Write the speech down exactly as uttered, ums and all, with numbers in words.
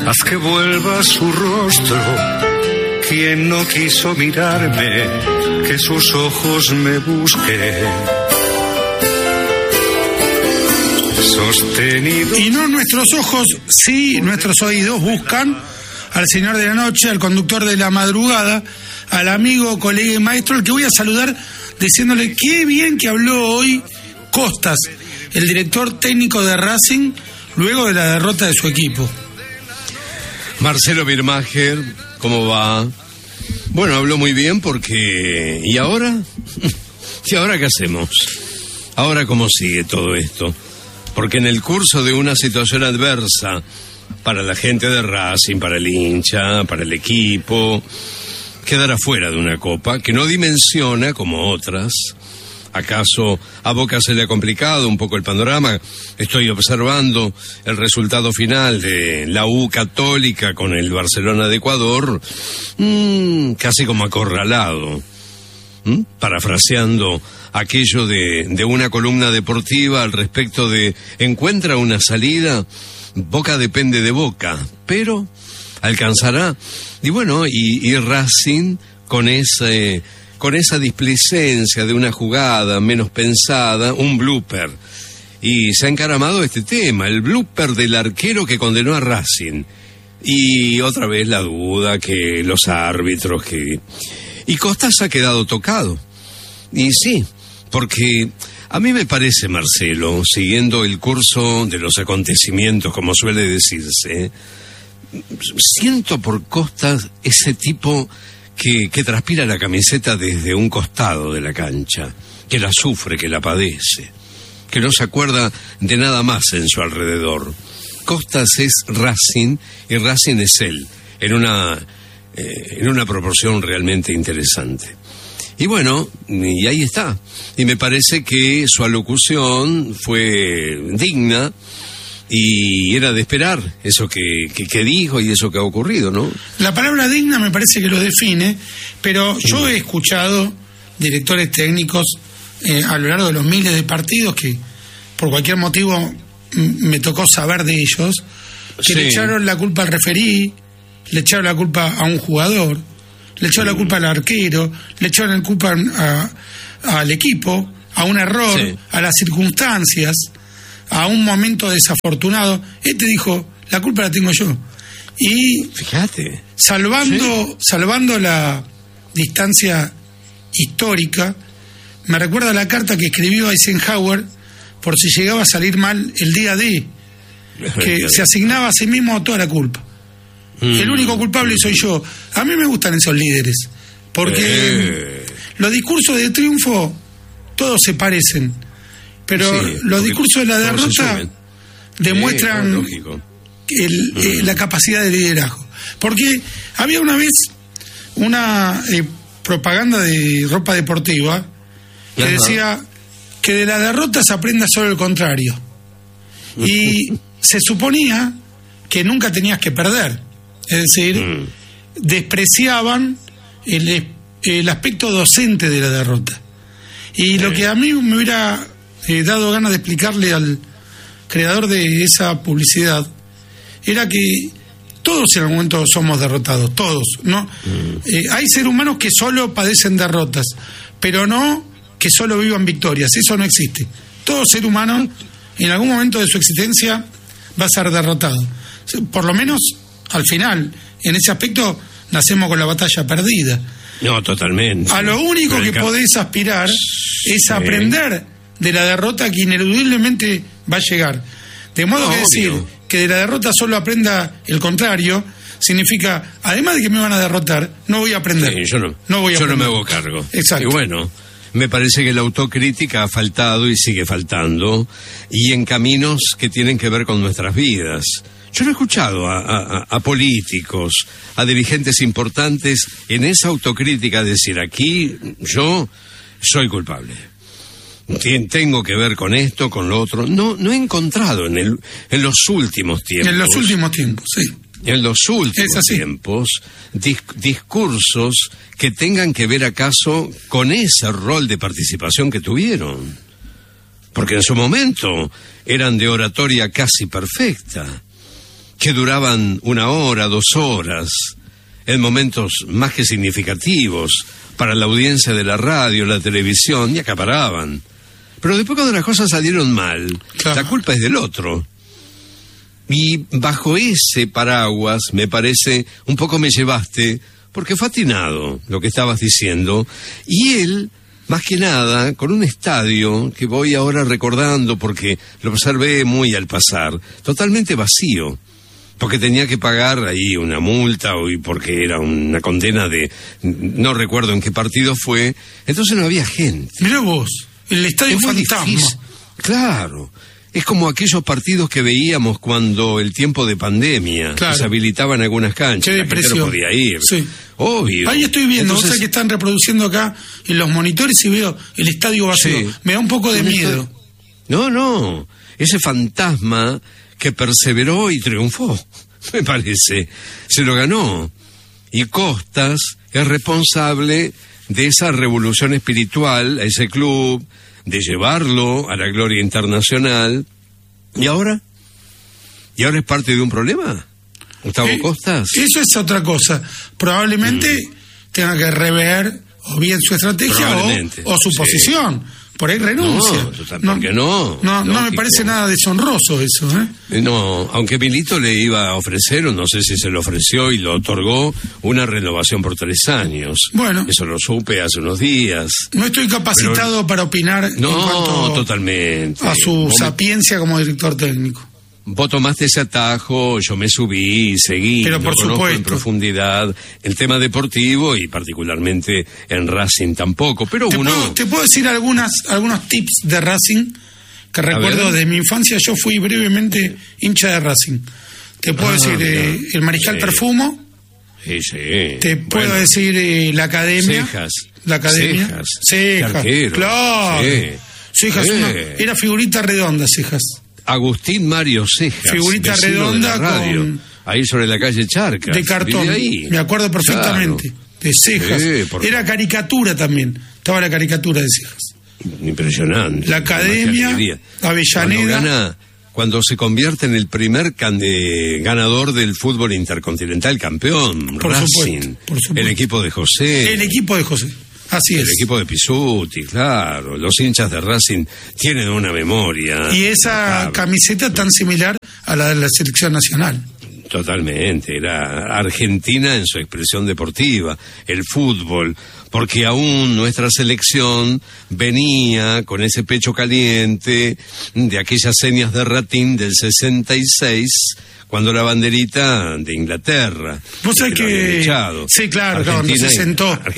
haz que vuelva su rostro. Quien no quiso mirarme, que sus ojos me busquen. Sostenido. Y no nuestros ojos, sí, nuestros oídos buscan al señor de la noche, al conductor de la madrugada, al amigo, colega y maestro, al que voy a saludar diciéndole qué bien que habló hoy Costas, el director técnico de Racing, luego de la derrota de su equipo. Marcelo Birmacher, ¿cómo va? Bueno, habló muy bien porque... ¿Y ahora? ¿Y ahora qué hacemos? ¿Ahora cómo sigue todo esto? Porque en el curso de una situación adversa para la gente de Racing, para el hincha, para el equipo, quedar afuera de una copa que no dimensiona como otras. ¿Acaso a Boca se le ha complicado un poco el panorama? Estoy observando el resultado final de la U Católica con el Barcelona de Ecuador, mmm, casi como acorralado. ¿Mm? Parafraseando aquello de, de una columna deportiva al respecto de encuentra una salida, Boca depende de Boca, pero alcanzará. Y bueno, y, y Racing con ese... con esa displicencia de una jugada menos pensada, un blooper. Y se ha encaramado este tema, el blooper del arquero que condenó a Racing. Y otra vez la duda, que los árbitros, que... Y Costas ha quedado tocado. Y sí, porque a mí me parece, Marcelo, siguiendo el curso de los acontecimientos, como suele decirse, siento por Costas ese tipo... Que, que transpira la camiseta desde un costado de la cancha, que la sufre, que la padece, que no se acuerda de nada más en su alrededor. Costas es Racing y Racing es él, en una, eh, en una proporción realmente interesante. Y bueno, y ahí está. Y me parece que su alocución fue digna, y era de esperar eso que, que, que dijo y eso que ha ocurrido, ¿no? La palabra digna me parece que lo define, pero yo he escuchado directores técnicos eh, a lo largo de los miles de partidos que por cualquier motivo m- me tocó saber de ellos, que sí. Le echaron la culpa al referí, le echaron la culpa a un jugador, le echaron mm. la culpa al arquero, le echaron la culpa a, a, al equipo, a un error, sí. a las circunstancias, a un momento desafortunado. Este dijo, la culpa la tengo yo. Y fíjate, salvando, sí. salvando la distancia histórica, me recuerda la carta que escribió Eisenhower por si llegaba a salir mal el día D, que se asignaba a sí mismo toda la culpa. Mm. El único culpable soy yo. A mí me gustan esos líderes, porque eh. los discursos de triunfo todos se parecen, pero sí, los discursos de la derrota demuestran sí, el, mm. eh, la capacidad de liderazgo. Porque había una vez una eh, propaganda de ropa deportiva que Ajá. decía que de la derrota se aprenda solo el contrario. Y se suponía que nunca tenías que perder. Es decir, mm. despreciaban el, el aspecto docente de la derrota. Y eh. lo que a mí me hubiera eh, dado ganas de explicarle al creador de esa publicidad era que todos en algún momento somos derrotados, todos, ¿no? Mm. Eh, hay seres humanos que solo padecen derrotas, pero no que solo vivan victorias, eso no existe. Todo ser humano en algún momento de su existencia va a ser derrotado. Por lo menos al final, en ese aspecto nacemos con la batalla perdida. No, totalmente. A lo único que podés aspirar sí. es aprender de la derrota que ineludiblemente va a llegar. De modo no, que decir obvio. que de la derrota solo aprenda el contrario significa, además de que me van a derrotar, no voy a aprender. Sí, yo no, no voy a yo aprender. no me hago cargo. Exacto. Y bueno, me parece que la autocrítica ha faltado y sigue faltando, y en caminos que tienen que ver con nuestras vidas. Yo lo he escuchado a, a, a políticos, a dirigentes importantes en esa autocrítica decir, aquí yo soy culpable. Tengo que ver con esto, con lo otro. No, no he encontrado en el, en los últimos tiempos. En los últimos tiempos, sí. En los últimos tiempos, dis, discursos que tengan que ver acaso con ese rol de participación que tuvieron. Porque en su momento eran de oratoria casi perfecta. que duraban una hora, dos horas, en momentos más que significativos para la audiencia de la radio, la televisión, y acaparaban. Pero después, cuando las cosas salieron mal, claro, la culpa es del otro. Y bajo ese paraguas, me parece, un poco me llevaste, porque fue atinado lo que estabas diciendo, y él, más que nada, con un estadio que voy ahora recordando porque lo observé muy al pasar, totalmente vacío, porque tenía que pagar ahí una multa y porque era una condena de, no recuerdo en qué partido fue, entonces no había gente. Mirá vos, el estadio fantasma. Difícil. Claro. Es como aquellos partidos que veíamos cuando el tiempo de pandemia, claro, que se habilitaban algunas canchas. Qué depresión. La gente no podía ir. Sí. Obvio. Ahí estoy viendo, Entonces, o sea que están reproduciendo acá en los monitores y veo el estadio vacío. Sí. Me da un poco de ¿Un miedo. Estadio? No, no. Ese fantasma que perseveró y triunfó, me parece. Se lo ganó. Y Costas es responsable de esa revolución espiritual a ese club, de llevarlo a la gloria internacional. ¿Y ahora? ¿Y ahora es parte de un problema? ¿Gustavo eh, Costas? Eso es otra cosa. Probablemente mm. tenga que rever o bien su estrategia o, o su sí. posición. Por ahí renuncia. No, ¿por qué no? No, no, no me parece nada deshonroso eso, ¿eh? No, aunque Milito le iba a ofrecer, o no sé si se lo ofreció y lo otorgó, una renovación por tres años. Bueno. Eso lo supe hace unos días. No estoy capacitado pero, para opinar no, en cuanto totalmente. a su sapiencia como director técnico. Vos tomaste ese atajo, yo me subí, seguí, pero por no supuesto en profundidad el tema deportivo y particularmente en Racing tampoco, pero te uno... Puedo, te puedo decir algunas, algunos tips de Racing que recuerdo de mi infancia. Yo fui brevemente hincha de Racing. Te puedo ah, decir eh, el Mariscal sí. Perfumo. Sí, sí. Te puedo bueno. decir eh, la Academia. Cejas. La Academia. Cejas. Cejas. Claro. Sí. Cejas, sí. Una, era figurita redonda, Cejas. Agustín Mario Cejas, figurita redonda de la radio, con... ahí sobre la calle Charcas. De cartón, ahí. Me acuerdo perfectamente. Claro. De Cejas. Sí, por... Era caricatura también. Estaba la caricatura de Cejas. Impresionante. La Academia, Avellaneda. Cuando, gana, cuando se convierte en el primer can, eh, ganador del fútbol intercontinental, campeón, por Racing, supuesto, por supuesto. El equipo de José. El equipo de José. Así el es. El equipo de Pisuti, claro. Los hinchas de Racing tienen una memoria. Y esa notable. Camiseta tan similar a la de la selección nacional. Totalmente. Era Argentina en su expresión deportiva, el fútbol. Porque aún nuestra selección venía con ese pecho caliente de aquellas señas de Ratín del sesenta y seis, cuando la banderita de Inglaterra. ¿Vos sabés que...? que... Sí, claro, cuando se sentó.